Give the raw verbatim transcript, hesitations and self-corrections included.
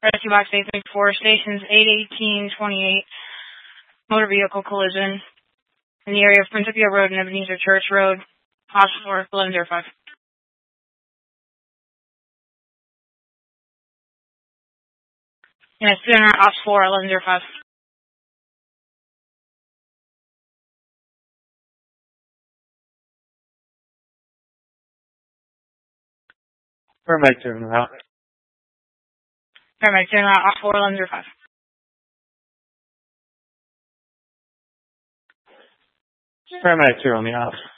Rescue Box eight three four, stations eight eighteen twenty-eight, motor vehicle collision in the area of Principia Road and Ebenezer Church Road, Ops four, eleven oh five. Yes, Center, Ops four, eleven oh five. Paramedic two on the out. Paramedic Center, Ops four, eleven oh five. Paramedic two on the out.